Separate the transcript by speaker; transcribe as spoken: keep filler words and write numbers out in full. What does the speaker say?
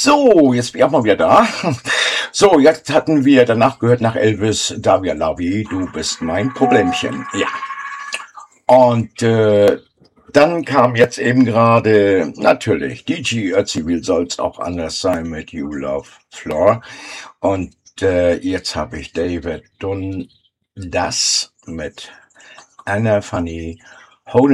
Speaker 1: So, jetzt bin ich auch mal wieder da. So, jetzt hatten wir danach gehört nach Elvis, Davia Lavi, du bist mein Problemchen. Ja. Und äh, dann kam jetzt eben gerade, natürlich, D G Ötzi, wie soll's auch anders sein mit You Love Floor. Und äh, jetzt habe ich David Dunn, das mit Anna Fanny Holding